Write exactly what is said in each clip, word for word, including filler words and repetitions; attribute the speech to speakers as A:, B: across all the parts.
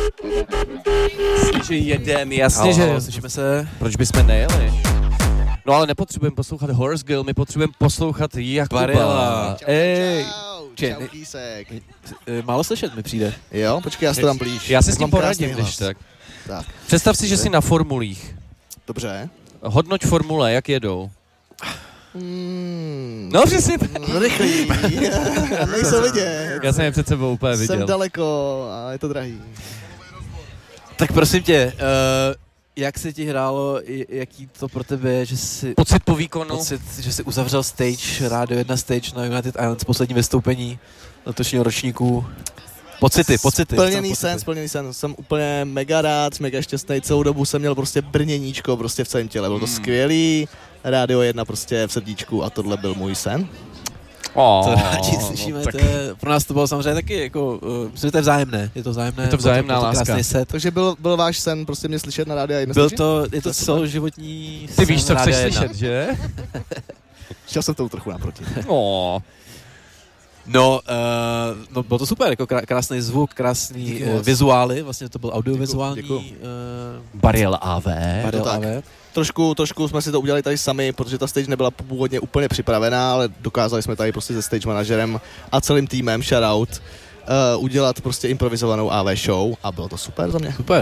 A: Že jedem, jasně,
B: Halo,
A: že
B: slyšíme se.
A: Proč bychom nejeli? No ale nepotřebujeme poslouchat Horse Girl, my potřebujeme poslouchat Jakuba.
B: Barela.
A: Ej.
C: Čau, čau, Kýsek.
B: Málo slyšet mi přijde.
C: Jo, počkej, já se tam blíž.
A: Já si s tím
C: Mám
A: poradím,
C: krásný
A: když
C: hlas.
A: tak.
C: Tak.
A: Představ si, že jsi na formulích.
C: Dobře.
A: Hodnoť formule, jak jedou.
C: Mm,
A: No přesně.
C: no, rychlý. Nejsem vidět.
A: Já jsem je před sebou úplně viděl.
C: Jsem daleko a je to drahý.
B: Tak prosím tě, uh, jak se ti hrálo, jaký to pro tebe je, že jsi...
A: Pocit po výkonu.
B: Pocit, že jsi uzavřel stage, Rádio jedna stage na United Islands, poslední vystoupení letošního ročníku. Pocity, pocity.
C: Splněný sen, splněný sen. Jsem úplně mega rád, mega šťastný. Celou dobu jsem měl prostě brněníčko prostě v celém těle. Bylo to
B: Hmm.
C: skvělý. Rádio jedna prostě v srdíčku a tohle byl můj sen.
A: Oh,
B: To rádi slyšíme,
A: no, tak
B: to je, pro nás to bylo samozřejmě taky jako, uh, myslím, že to je vzájemné, je to vzájemné.
A: Je to vzájemná
B: bylo to,
A: láska.
B: krásný set.
C: Takže byl, byl váš sen prostě mě slyšet na rádio jedna
B: Byl
C: stage?
B: to, je
C: To
B: to
C: je super.
B: celoživotní
A: Ty víš, co
B: sen
A: chceš
B: Rádia jedna.
A: slyšet, že?
C: Šel jsem tomu trochu naproti.
A: Oh.
B: No, uh, no, bylo to super, jako krá- krásný zvuk, krásný
C: Díky
B: uh,
C: moc.
B: vizuály, vlastně to byl audiovizuální
C: Děkuju,
B: uh,
A: Bariel A V.
B: Barel
C: tak.
B: A V.
C: Trošku, trošku jsme si to udělali tady sami, protože ta stage nebyla původně úplně připravená, ale dokázali jsme tady prostě se stage manažerem a celým týmem, shoutout, uh, udělat prostě improvizovanou A V show a bylo to super za mě.
B: Super.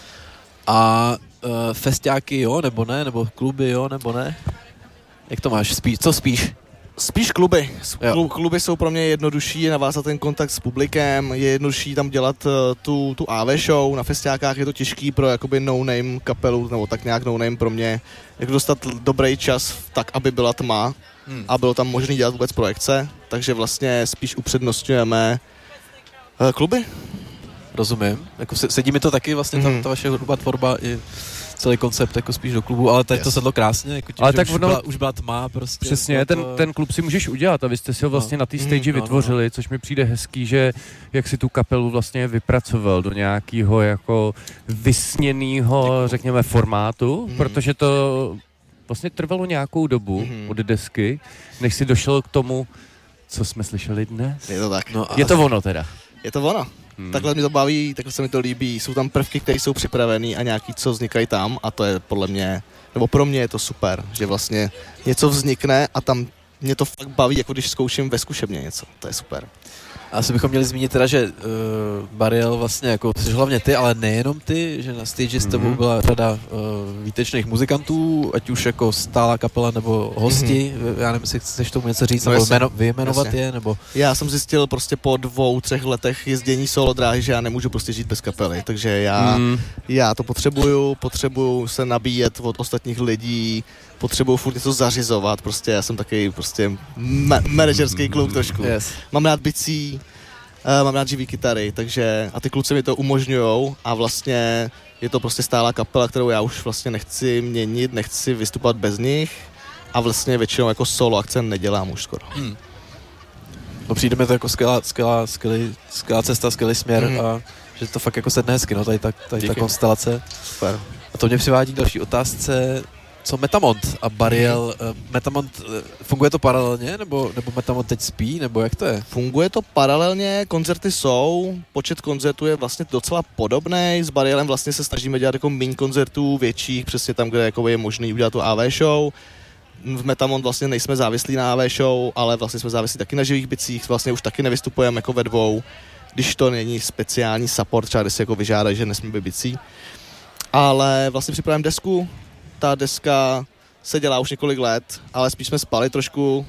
B: A uh, festiáky jo, nebo ne, nebo kluby jo, nebo ne? Jak to máš, spíš, co spíš?
C: Spíš kluby.
B: Jo.
C: Klu, kluby jsou pro mě jednodušší, navázat ten kontakt s publikem, je jednodušší tam dělat uh, tu, tu A V show, na festiákách je to těžký pro jakoby no-name kapelu, nebo tak nějak no-name pro mě, jak dostat dobrý čas tak, aby byla tma
B: Hmm.
C: a bylo tam možné dělat vůbec projekce, takže vlastně spíš upřednostňujeme uh, kluby.
B: Rozumím. Jako se, sedí mi to taky vlastně ta,
C: Mhm.
B: ta vaše hudba tvorba i celý koncept jako spíš do klubu, ale tady
C: Yes.
B: to sedlo krásně, jako tím,
A: Ale
B: že
A: tak
B: už,
A: ono-
B: byla, už byla tma prostě.
A: Přesně,
B: bylo
A: ten,
B: to-
A: ten klub si můžeš udělat a vy jste si ho vlastně
B: No.
A: na té
C: Mm,
A: stage
B: no, no.
A: vytvořili, což mi přijde hezký, že jak si tu kapelu vlastně vypracoval do nějakého jako vysněného, řekněme, formátu,
C: Mhm.
A: protože to vlastně trvalo nějakou dobu
C: Mhm.
A: od desky, než si došel k tomu, co jsme slyšeli dnes.
C: Je to tak.
B: No a
A: Je to ono teda.
C: Je to ono.
A: Hmm.
C: Takhle mi to baví, takhle se mi to líbí. Jsou tam prvky, které jsou připravený a nějaký, co vznikají tam a to je podle mě, nebo pro mě je to super, že vlastně něco vznikne a tam mě to fakt baví, jako když zkouším ve zkušebně něco. To je super.
B: asi bychom měli zmínit teda, že uh, Bariel vlastně jako, jsi hlavně ty, ale nejenom ty, že na stage s tebou
A: Mhm.
B: byla řada uh, výtečných muzikantů, ať už jako stálá kapela nebo hosti, já nevím, jestli chceš tomu něco říct,
C: No
B: nebo
C: jasně.
B: jmeno, vyjmenovat
C: Jasně.
B: je, nebo...
C: Já jsem zjistil prostě po dvou, třech letech jezdění solo dráhy, že já nemůžu prostě žít bez kapely, takže já,
A: Mm.
C: já to potřebuju, potřebuju se nabíjet od ostatních lidí, potřebuju furt něco zařizovat, prostě já jsem takový prostě ma- manažerský kluk trošku.
B: Yes.
C: Mám rád bicí, uh, mám rád živý kytary, takže a ty kluci mi to umožňujou a vlastně je to prostě stálá kapela, kterou já už vlastně nechci měnit, nechci vystupovat bez nich a vlastně většinou jako solo akce nedělám už skoro.
B: Hmm. No přijde mi to jako skvělá, skvělá, skvělý, skvělá cesta, skvělý směr
C: Mhm.
B: a že to fakt jako sedne hezky, no, tady, ta, tady ta
C: Díky.
B: konstelace.
C: Super.
B: A to mě přivádí k další otázce, co Metamont a Bariel, mm. Metamont, eh, funguje to paralelně, nebo, nebo Metamont teď spí, nebo jak to je?
C: Funguje to paralelně, koncerty jsou, počet koncertů je vlastně docela podobný, s Barielem vlastně se snažíme dělat jako méně koncertů větších, přesně tam, kde jako je možný udělat tu A V show. V Metamont vlastně nejsme závislí na A V show, ale vlastně jsme závislí taky na živých bicích, vlastně už taky nevystupujeme jako ve dvou, když to není speciální support, třeba když si jako vyžádají, že nesmí být bicí. Ale vlastně připravujeme desku, ta deska se dělá už několik let, ale spíš jsme spali trošku,